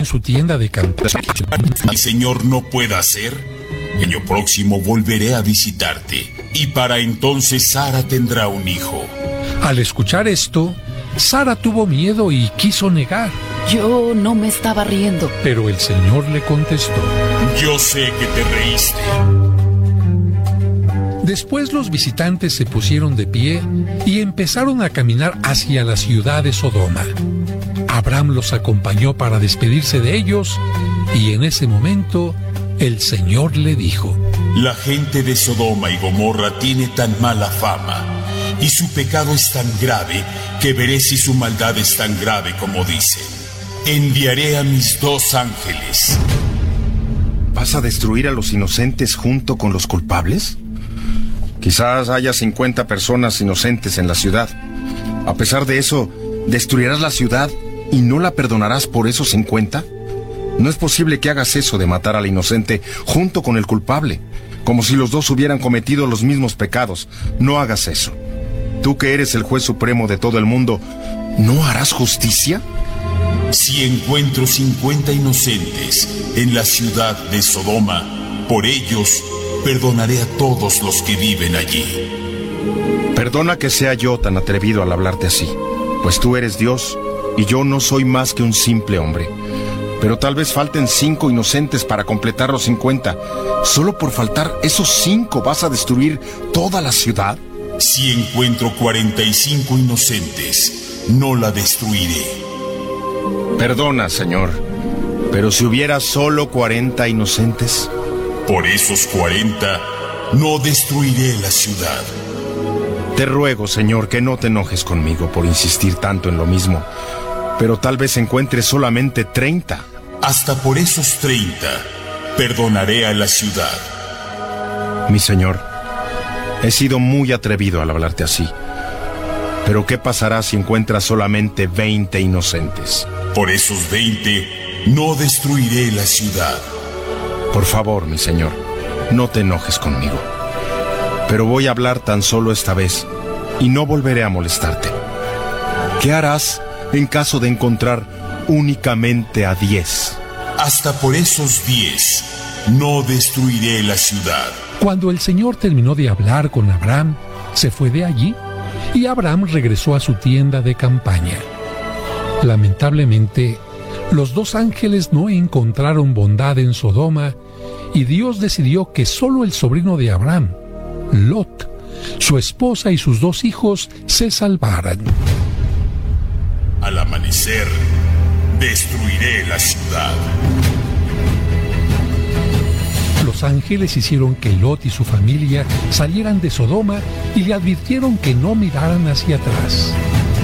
su tienda de campaña. Mi señor no pueda hacer, el año próximo volveré a visitarte, y para entonces Sara tendrá un hijo. Al escuchar esto, Sara tuvo miedo y quiso negar. Yo no me estaba riendo. Pero el Señor le contestó: yo sé que te reíste. Después los visitantes se pusieron de pie y empezaron a caminar hacia la ciudad de Sodoma. Abraham los acompañó para despedirse de ellos, y en ese momento el Señor le dijo: la gente de Sodoma y Gomorra tiene tan mala fama, y su pecado es tan grave, que veré si su maldad es tan grave como dicen. Enviaré a mis 2 ángeles. ¿Vas a destruir a los inocentes junto con los culpables? Quizás haya 50 personas inocentes en la ciudad. A pesar de eso, ¿destruirás la ciudad y no la perdonarás por esos 50? No es posible que hagas eso de matar al inocente junto con el culpable, como si los dos hubieran cometido los mismos pecados. No hagas eso. Tú que eres el juez supremo de todo el mundo, ¿no harás justicia? Si encuentro 50 inocentes en la ciudad de Sodoma, por ellos perdonaré a todos los que viven allí. Perdona que sea yo tan atrevido al hablarte así, pues tú eres Dios y yo no soy más que un simple hombre. Pero tal vez falten 5 inocentes para completar los 50. ¿Solo por faltar esos 5 vas a destruir toda la ciudad? Si encuentro 45 inocentes, no la destruiré. Perdona, Señor, pero si hubiera solo 40 inocentes... por esos 40, no destruiré la ciudad. Te ruego, Señor, que no te enojes conmigo por insistir tanto en lo mismo, pero tal vez encuentres solamente 30. Hasta por esos 30, perdonaré a la ciudad. Mi Señor, he sido muy atrevido al hablarte así, pero ¿qué pasará si encuentras solamente 20 inocentes? Por esos 20, no destruiré la ciudad. Por favor, mi Señor, no te enojes conmigo. Pero voy a hablar tan solo esta vez y no volveré a molestarte. ¿Qué harás en caso de encontrar únicamente a 10? Hasta por esos 10, no destruiré la ciudad. Cuando el Señor terminó de hablar con Abraham, se fue de allí y Abraham regresó a su tienda de campaña. Lamentablemente, los 2 ángeles no encontraron bondad en Sodoma y Dios decidió que solo el sobrino de Abraham, Lot, su esposa y sus 2 hijos se salvaran. Al amanecer, destruiré la ciudad. Los ángeles hicieron que Lot y su familia salieran de Sodoma y le advirtieron que no miraran hacia atrás.